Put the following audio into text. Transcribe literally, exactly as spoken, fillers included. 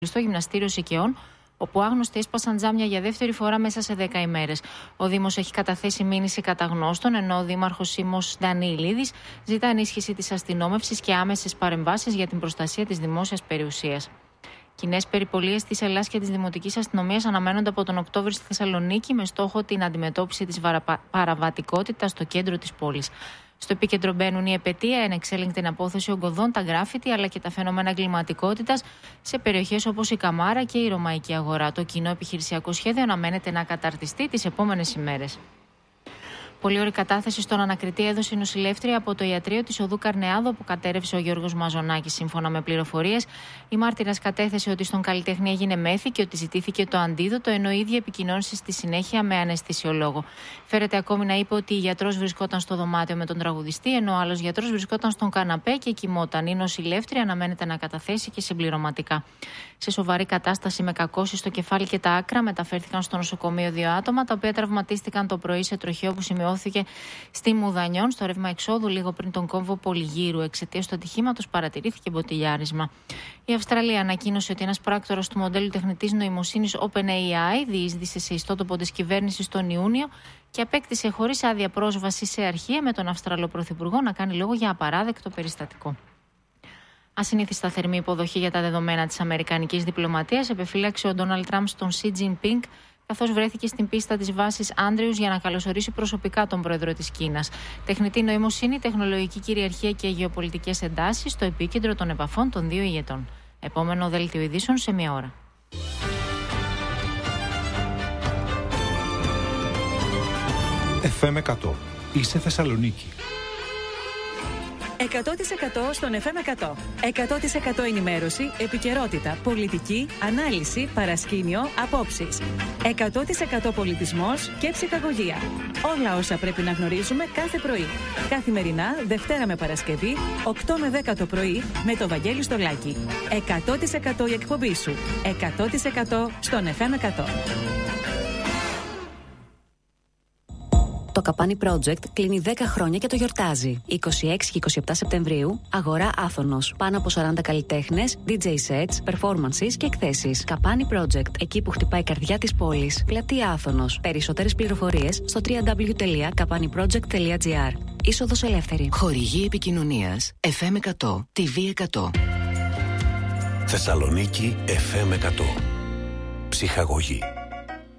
στο γυμναστήριο Σικαιών, όπου άγνωστοι έσπασαν τζάμια για δεύτερη φορά μέσα σε δέκα ημέρες. Ο Δήμος έχει καταθέσει μήνυση κατά γνώστων, ενώ ο Δήμαρχος Σίμος Δανιηλίδης ζητά ενίσχυση της αστυνόμευσης και άμεσες παρεμβάσεις για την προστασία της δημόσιας περιουσίας. Κοινές περιπολίες της Ελλάς και της Δημοτικής Αστυνομίας αναμένονται από τον Οκτώβριο στη Θεσσαλονίκη με στόχο την αντιμετώπιση της παραβατικότητας στο κέντρο της πόλης. Στο επίκεντρο μπαίνουν η επετεία, ενεξέλεγκτη απόθεση ογκωδών, τα γκράφιτι αλλά και τα φαινόμενα εγκληματικότητας σε περιοχές όπως η Καμάρα και η Ρωμαϊκή Αγορά. Το κοινό επιχειρησιακό σχέδιο αναμένεται να καταρτιστεί τις επόμενες ημέρες. Πολύ ωραία κατάθεση στον ανακριτή έδωσε η νοσηλεύτρια από το ιατρείο της Οδού Καρνεάδο που κατέρευσε ο Γιώργος Μαζονάκης. Σύμφωνα με πληροφορίες, η μάρτυρας κατέθεσε ότι στον καλλιτέχνη έγινε μέθη και ότι ζητήθηκε το αντίδοτο, ενώ η ίδια επικοινώνησε στη συνέχεια με αναισθησιολόγο. Φέρεται ακόμη να είπε ότι η γιατρός βρισκόταν στο δωμάτιο με τον τραγουδιστή, ενώ ο άλλος γιατρός βρισκόταν στον καναπέ και κοιμόταν. Η νοσηλεύτρια αναμένεται να καταθέσει και συμπληρωματικά. Σε σοβαρή κατάσταση με κακώσεις στο κεφάλι και τα άκρα μεταφέρθηκαν στο νοσοκομείο δύο άτομα, τα οποία τραυματίστηκαν το πρωί σε τροχαίο που σημειώθηκε στη Μουδανιών, στο ρεύμα εξόδου λίγο πριν τον κόμβο Πολυγύρου. Εξαιτίας του ατυχήματος παρατηρήθηκε μποτιλιάρισμα. Η Αυστραλία ανακοίνωσε ότι ένας πράκτορας του μοντέλου τεχνητής νοημοσύνης OpenAI διείσδησε σε ιστότοπο της κυβέρνησης τον Ιούνιο και απέκτησε χωρίς άδεια πρόσβαση σε αρχεία, με τον Αυστραλό Πρωθυπουργό να κάνει λόγο για απαράδεκτο περιστατικό. Ασυνήθιστα θερμή υποδοχή για τα δεδομένα της αμερικανικής διπλωματίας επεφύλαξε ο Ντόναλντ Τραμπ στον Σι Τζινπίνγκ, καθώς βρέθηκε στην πίστα της βάσης Άντριους για να καλωσορίσει προσωπικά τον πρόεδρο της Κίνας. Τεχνητή νοημοσύνη, τεχνολογική κυριαρχία και γεωπολιτικές εντάσεις στο επίκεντρο των επαφών των δύο ηγετών. Επόμενο δέλτιο ειδήσεων σε μία ώρα. εφ εμ εκατό. Είσαι Θεσσαλονίκη. εκατό τοις εκατό στον εφ εμ εκατό. εκατό τοις εκατό ενημέρωση, επικαιρότητα, πολιτική, ανάλυση, παρασκήνιο, απόψεις. εκατό τοις εκατό πολιτισμός και ψυχαγωγία. Όλα όσα πρέπει να γνωρίζουμε κάθε πρωί. Καθημερινά, Δευτέρα με Παρασκευή, οκτώ με δέκα το πρωί, με το Βαγγέλη Στολάκη. εκατό τοις εκατό η εκπομπή σου. εκατό τοις εκατό στον εφ εμ εκατό. Το Καπάνι Project κλείνει δέκα χρόνια και το γιορτάζει. είκοσι έξι και είκοσι επτά Σεπτεμβρίου, αγορά Άθωνος. Πάνω από σαράντα καλλιτέχνες, ντι τζέι sets, performances και εκθέσεις. Καπάνι Project, εκεί που χτυπάει η καρδιά της πόλης. Πλατεία Άθωνος. Περισσότερες πληροφορίες στο double-u double-u double-u τελεία καπάνι project τελεία τζι άρ. Είσοδος ελεύθερη. Χορηγή επικοινωνίας εφ εμ εκατό, τι βι εκατό. Θεσσαλονίκη εφ εμ εκατό. Ψυχαγωγή.